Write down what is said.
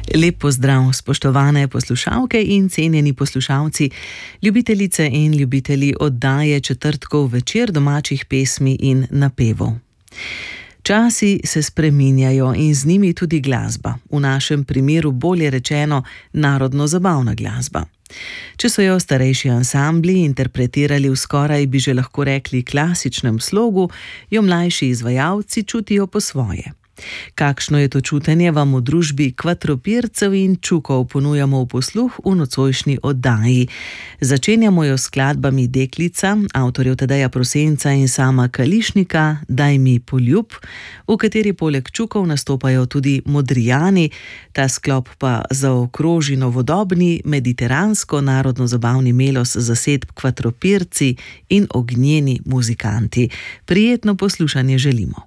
Lep pozdrav, spoštovane poslušalke in cenjeni poslušalci, ljubitelice in ljubitelji oddaje Četrtkov večer domačih pesmi in napevov. Časi se spreminjajo in z njimi tudi glasba, v našem primeru bolje rečeno narodno-zabavna glasba. Če so jo starejši ansambli interpretirali v skoraj, bi že lahko rekli, klasičnem slogu, jo mlajši izvajalci čutijo po svoje. Kakšno je to čutenje, vam v družbi Kvatropircev in Čukov ponujamo v posluh v nocojšnji oddaji. Začenjamo jo s skladbami Deklica, avtorjev Tadeja Prosenca in Sama Kališnika, Daj mi poljub, v kateri poleg Čukov nastopajo tudi Modrijani, ta sklop pa zaokroži novodobni mediteransko narodno-zabavni melos zasedb Kvatropirci in ognjeni muzikanti. Prijetno poslušanje želimo.